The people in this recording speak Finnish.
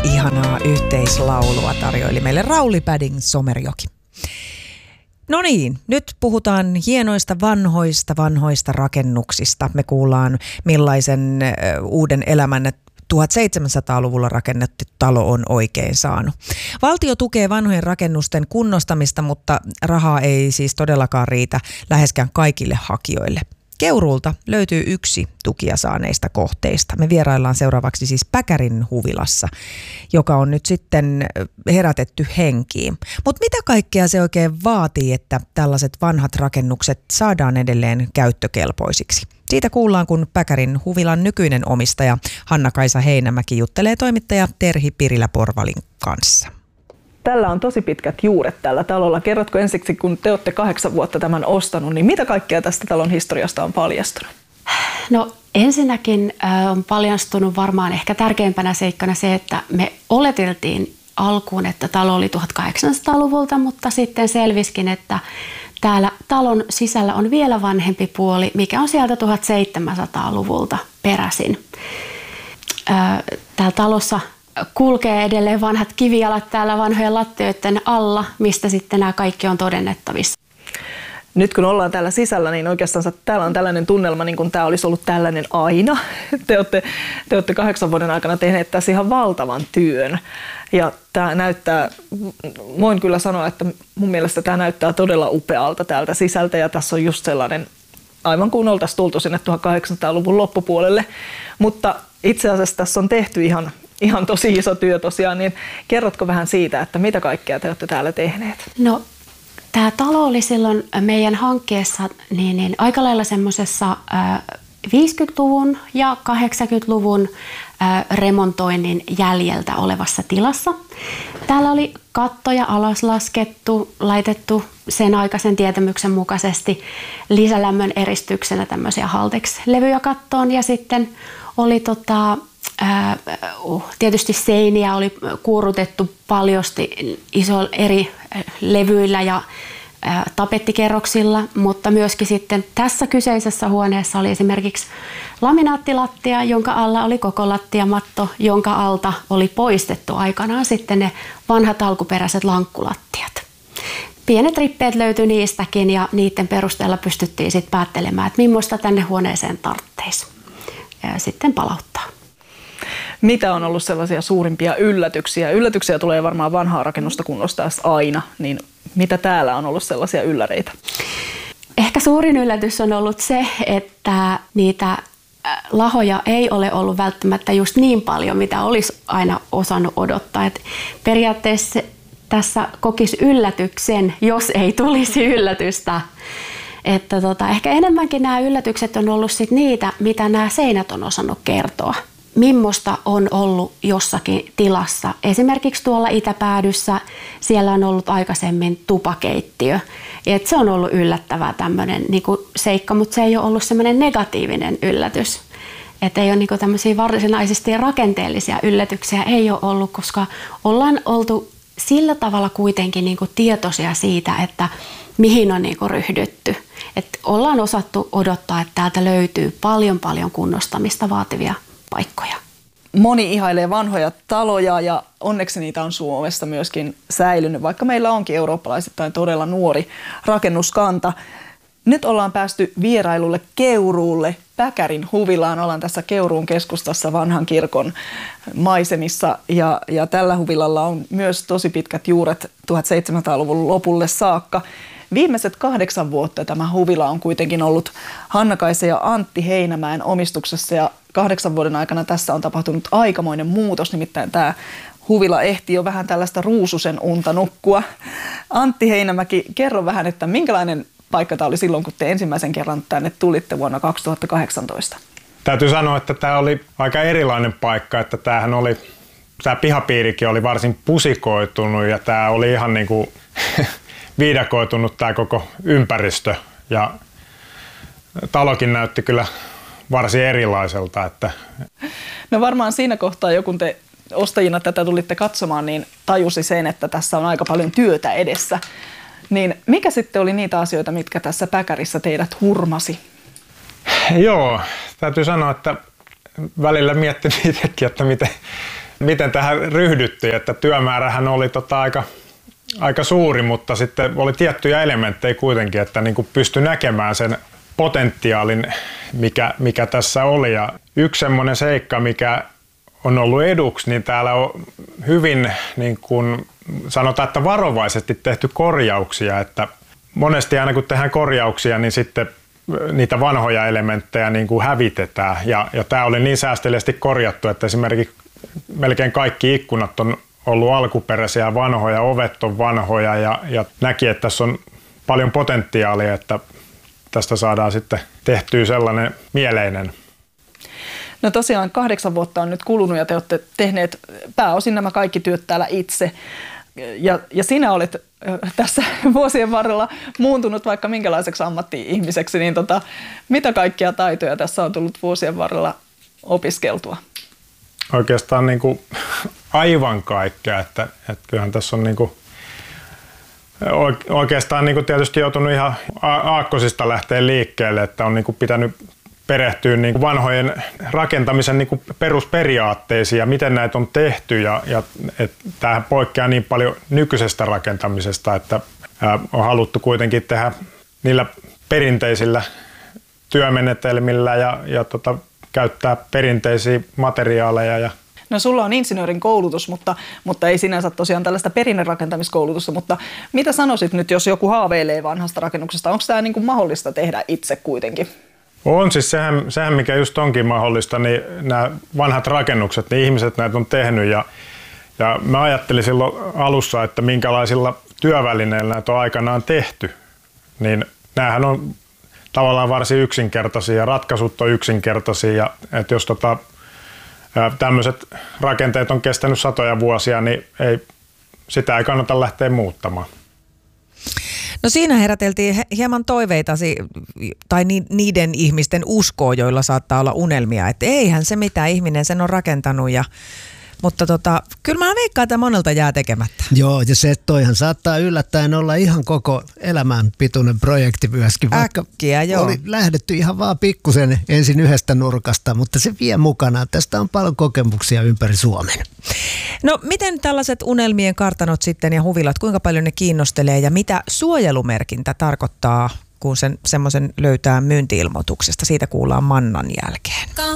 Ihanaa yhteislaulua tarjoili meille Rauli Padding Somerjoki. No niin, nyt puhutaan hienoista vanhoista rakennuksista. Me kuullaan millaisen uuden elämän 1700-luvulla rakennettu talo on oikein saanut. Valtio tukee vanhojen rakennusten kunnostamista, mutta rahaa ei siis todellakaan riitä läheskään kaikille hakijoille. Keuruulta löytyy yksi tukia saaneista kohteista. Me vieraillaan seuraavaksi siis Päkärin huvilassa, joka on nyt sitten herätetty henkiin. Mutta mitä kaikkea se oikein vaatii, että tällaiset vanhat rakennukset saadaan edelleen käyttökelpoisiksi? Siitä kuullaan, kun Päkärin huvilan nykyinen omistaja Hanna-Kaisa Heinämäki juttelee toimittaja Terhi Pirilä-Porvalin kanssa. Tällä on tosi pitkät juuret tällä talolla. Kerrotko ensiksi, kun te olette 8 vuotta tämän ostanut, niin mitä kaikkea tästä talon historiasta on paljastunut? No ensinnäkin on paljastunut varmaan ehkä tärkeimpänä seikkana se, että me oleteltiin alkuun, että talo oli 1800-luvulta, mutta sitten selviskin, että täällä talon sisällä on vielä vanhempi puoli, mikä on sieltä 1700-luvulta peräisin. Täällä talossa kulkee edelleen vanhat kivijalat täällä vanhojen lattioiden alla, mistä sitten nämä kaikki on todennettavissa. Nyt kun ollaan täällä sisällä, niin oikeastaan täällä on tällainen tunnelma, niin kuin tämä olisi ollut tällainen aina. Te olette 8 vuoden aikana tehneet tässä ihan valtavan työn. Ja tämä näyttää, voin kyllä sanoa, että mun mielestä tämä näyttää todella upealta täältä sisältä. Ja tässä on just sellainen, aivan kuin oltaisiin tultu sinne 1800-luvun loppupuolelle. Mutta itse asiassa tässä on tehty ihan tosi iso työ tosiaan, niin kerrotko vähän siitä, että mitä kaikkea te olette täällä tehneet? No, tämä talo oli silloin meidän hankkeessa niin aika lailla semmoisessa 50-luvun ja 80-luvun remontoinnin jäljeltä olevassa tilassa. Täällä oli kattoja alas laskettu, laitettu sen aikaisen tietämyksen mukaisesti lisälämmön eristyksenä tämmöisiä Haltex-levyjä kattoon ja sitten oli tietysti seiniä oli kuurutettu paljosti iso eri levyillä ja tapettikerroksilla, mutta myöskin sitten tässä kyseisessä huoneessa oli esimerkiksi laminaattilattia, jonka alla oli koko lattiamatto, jonka alta oli poistettu aikanaan sitten ne vanhat alkuperäiset lankkulattiat. Pienet rippeet löytyi niistäkin ja niiden perusteella pystyttiin sitten päättelemään, että millaista tänne huoneeseen tarvitsisi sitten palauttaa. Mitä on ollut sellaisia suurimpia yllätyksiä? Yllätyksiä tulee varmaan vanhaa rakennusta kunnostaessa aina, niin mitä täällä on ollut sellaisia ylläreitä? Ehkä suurin yllätys on ollut se, että niitä lahoja ei ole ollut välttämättä just niin paljon, mitä olisi aina osannut odottaa. Et periaatteessa tässä kokisi yllätyksen, jos ei tulisi yllätystä. Että ehkä enemmänkin nämä yllätykset on ollut sit niitä, mitä nämä seinät on osannut kertoa. Mimmosta on ollut jossakin tilassa. Esimerkiksi tuolla itäpäädyssä siellä on ollut aikaisemmin tupakeittiö. Et se on ollut yllättävää tämmöinen seikka, mutta se ei ole ollut semmoinen negatiivinen yllätys. Et ei ole tämmöisiä varsinaisesti rakenteellisia yllätyksiä ei ole ollut, koska ollaan oltu sillä tavalla kuitenkin tietoisia siitä, että mihin on ryhdytty. Et ollaan osattu odottaa, että täältä löytyy paljon kunnostamista vaativia paikkoja. Moni ihailee vanhoja taloja ja onneksi niitä on Suomessa myöskin säilynyt, vaikka meillä onkin eurooppalaisittain todella nuori rakennuskanta. Nyt ollaan päästy vierailulle Keuruulle, Päkärin huvilaan. Ollaan tässä Keuruun keskustassa vanhan kirkon maisemissa ja tällä huvilalla on myös tosi pitkät juuret 1700-luvun lopulle saakka. Viimeiset 8 vuotta tämä huvila on kuitenkin ollut Hanna-Kaisa ja Antti Heinämäen omistuksessa ja 8 vuoden aikana tässä on tapahtunut aikamoinen muutos, nimittäin tämä huvila ehti jo vähän tällaista ruususen unta nukkua. Antti Heinämäki, kerro vähän, että minkälainen paikka tämä oli silloin, kun te ensimmäisen kerran tänne tulitte vuonna 2018? Täytyy sanoa, että tämä oli aika erilainen paikka, että tämä pihapiirikin oli varsin pusikoitunut ja tämä oli ihan niin kuin viidakoitunut tämä koko ympäristö ja talokin näytti kyllä varsin erilaiselta. No varmaan siinä kohtaa jo kun te ostajina tätä tulitte katsomaan, niin tajusi sen, että tässä on aika paljon työtä edessä. Niin mikä sitten oli niitä asioita, mitkä tässä Päkärissä teidät hurmasi? Joo, täytyy sanoa, että välillä miettinyt itsekin, että miten tähän ryhdyttiin, että työmäärähän oli aika suuri, mutta sitten oli tiettyjä elementtejä kuitenkin, että niin kuin pystyi näkemään sen potentiaalin, mikä tässä oli. Ja yksi semmoinen seikka, mikä on ollut eduksi, niin täällä on hyvin, niin kuin sanotaan, että varovaisesti tehty korjauksia, että monesti aina kun tehdään korjauksia, niin sitten niitä vanhoja elementtejä niin kuin hävitetään. Ja tämä oli niin säästeliästi korjattu, että esimerkiksi melkein kaikki ikkunat on ollut alkuperäisiä vanhoja, ovet on vanhoja ja näki, että tässä on paljon potentiaalia, että tästä saadaan sitten tehtyä sellainen mieleinen. No tosiaan 8 vuotta on nyt kulunut ja te olette tehneet pääosin nämä kaikki työt täällä itse. Ja sinä olet tässä vuosien varrella muuntunut vaikka minkälaiseksi ammatti-ihmiseksi, niin mitä kaikkia taitoja tässä on tullut vuosien varrella opiskeltua? Oikeastaan niin kuin aivan kaikkea, että kyllähän tässä on niin kuin oikeastaan niin kuin tietysti joutunut ihan aakkosista lähteä liikkeelle, että on niin kuin pitänyt perehtyä niin kuin vanhojen rakentamisen niin kuin perusperiaatteisiin ja miten näitä on tehty ja tämähän poikkeaa niin paljon nykyisestä rakentamisesta, että on haluttu kuitenkin tehdä niillä perinteisillä työmenetelmillä ja käyttää perinteisiä materiaaleja. No sulla on insinöörin koulutus, mutta ei sinänsä tosiaan tällaista perinnerakentamiskoulutusta, mutta mitä sanoisit nyt, jos joku haaveilee vanhasta rakennuksesta? Onko tämä niin kuin mahdollista tehdä itse kuitenkin? On siis sehän mikä just onkin mahdollista, niin nämä vanhat rakennukset, niin ihmiset näitä on tehnyt ja mä ajattelin silloin alussa, että minkälaisilla työvälineillä näitä on aikanaan tehty, niin näähän on tavallaan varsin yksinkertaisia ja ratkaisut on yksinkertaisia ja että jos tämmöiset rakenteet on kestänyt satoja vuosia, niin sitä ei kannata lähteä muuttamaan. No siinä heräteltiin hieman toiveitasi tai niiden ihmisten uskoa, joilla saattaa olla unelmia, että eihän se mitään, ihminen sen on rakentanut mutta kyllä mä veikkaan, että monelta jää tekemättä. Joo, ja se toihan saattaa yllättäen olla ihan koko elämän pituinen projekti myöskin. Vaikka oli lähdetty ihan vaan pikkusen ensin yhdestä nurkasta, mutta se vie mukanaan. Tästä on paljon kokemuksia ympäri Suomen. No miten tällaiset unelmien kartanot sitten ja huvilat, kuinka paljon ne kiinnostelee ja mitä suojelumerkintä tarkoittaa, kun semmoisen löytää myynti-ilmoituksesta? Siitä kuullaan Mannan jälkeen.